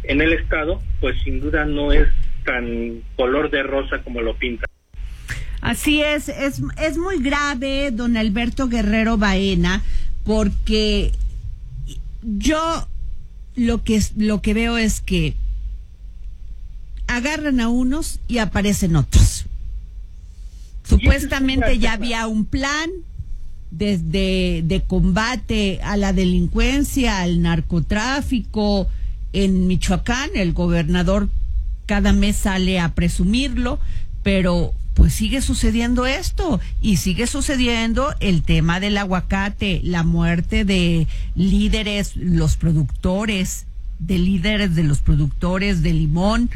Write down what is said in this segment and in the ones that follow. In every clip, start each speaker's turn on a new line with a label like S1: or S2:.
S1: en el estado, pues sin duda no es tan color de rosa como lo pinta.
S2: Así es muy grave, don Alberto Guerrero Baena, porque yo lo que veo es que agarran a unos y aparecen otros. Supuestamente ya había un plan de combate a la delincuencia, al narcotráfico en Michoacán. El gobernador cada mes sale a presumirlo, pero pues sigue sucediendo esto, y sigue sucediendo el tema del aguacate, la muerte de líderes, de los productores de limón,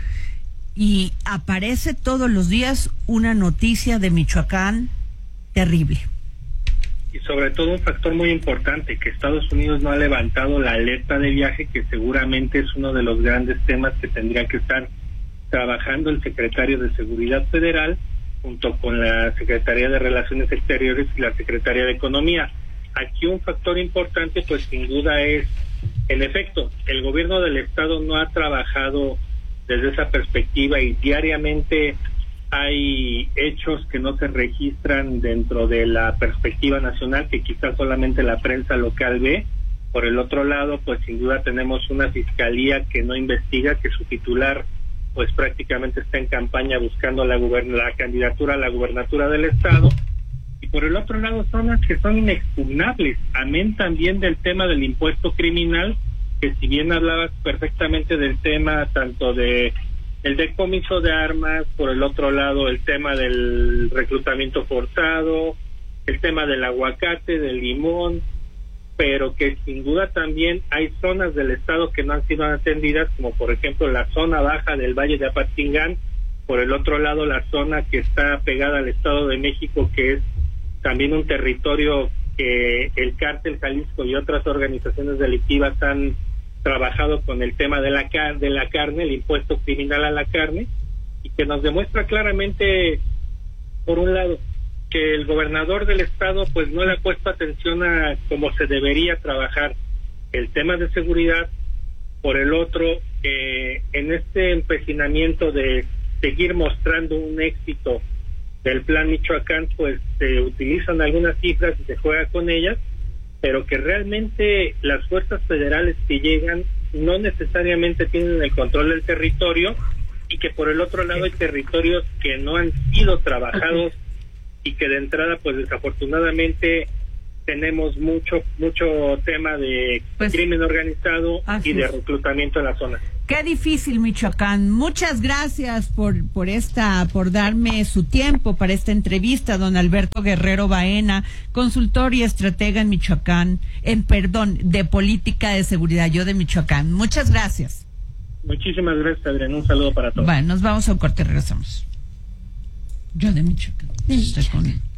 S2: y aparece todos los días una noticia de Michoacán terrible.
S1: Y sobre todo un factor muy importante, que Estados Unidos no ha levantado la alerta de viaje, que seguramente es uno de los grandes temas que tendría que estar trabajando el secretario de Seguridad Federal, junto con la Secretaría de Relaciones Exteriores y la Secretaría de Economía. Aquí un factor importante, pues sin duda es, en efecto, el gobierno del estado no ha trabajado desde esa perspectiva, y diariamente hay hechos que no se registran dentro de la perspectiva nacional, que quizás solamente la prensa local ve. Por el otro lado, pues sin duda tenemos una fiscalía que no investiga, que su titular pues prácticamente está en campaña buscando la candidatura a la gubernatura del estado. Y por el otro lado, zonas que son inexpugnables, amén también del tema del impuesto criminal, que si bien hablabas perfectamente del tema tanto de el decomiso de armas, por el otro lado el tema del reclutamiento forzado, el tema del aguacate, del limón, pero que sin duda también hay zonas del estado que no han sido atendidas, como por ejemplo la zona baja del Valle de Apatzingán, por el otro lado la zona que está pegada al Estado de México, que es también un territorio que el Cártel Jalisco y otras organizaciones delictivas han trabajado con el tema de la carne, el impuesto criminal a la carne, y que nos demuestra claramente, por un lado, que el gobernador del estado pues no le ha puesto atención a cómo se debería trabajar el tema de seguridad. Por el otro, en este empecinamiento de seguir mostrando un éxito del Plan Michoacán, pues se utilizan algunas cifras y se juega con ellas, pero que realmente las fuerzas federales que llegan no necesariamente tienen el control del territorio, y que por el otro lado hay territorios que no han sido trabajados y que de entrada pues desafortunadamente tenemos mucho tema de crimen organizado y de reclutamiento en la zona.
S2: Qué difícil, Michoacán. Muchas gracias por darme su tiempo para esta entrevista, don Alberto Guerrero Baena, consultor y estratega en Michoacán, de política de seguridad, yo de Michoacán. Muchas gracias.
S1: Muchísimas gracias, Adrián. Un saludo para todos.
S2: Bueno, nos vamos a un corte y regresamos. Yo de Michoacán. Estoy con